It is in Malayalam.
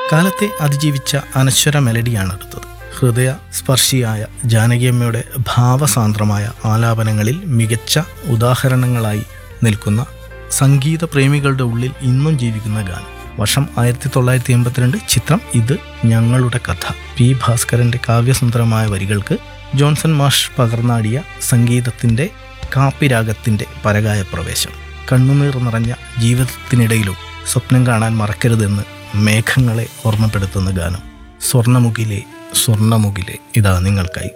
കാലത്തെ അതിജീവിച്ച അനശ്വര മെലഡിയാണ് അടുത്തത്. ഹൃദയ സ്പർശിയായ ജാനകിയമ്മയുടെ ഭാവസാന്ദ്രമായ ആലാപനങ്ങളിൽ മികച്ച ഉദാഹരണങ്ങളായി നിൽക്കുന്ന സംഗീത പ്രേമികളുടെ ഉള്ളിൽ ഇന്നും ജീവിക്കുന്ന ഗാനം. വർഷം 1982, ചിത്രം ഇത് ഞങ്ങളുടെ കഥ. പി ഭാസ്കരന്റെ കാവ്യസുന്ദരമായ വരികൾക്ക് ജോൺസൺ മാഷ് പകർന്നാടിയ സംഗീതത്തിന്റെ കാപ്പിരാഗത്തിന്റെ പരകായ പ്രവേശം. കണ്ണുനീർ നിറഞ്ഞ ജീവിതത്തിനിടയിലും സ്വപ്നം കാണാൻ മറക്കരുതെന്ന് മേഘങ്ങളെ ഓർമ്മപ്പെടുത്തുന്ന ഗാനം. സ്വർണ്ണമുകിലെ സ്വർണ്ണമുകിലെ ഇതാ നിങ്ങൾക്കായി.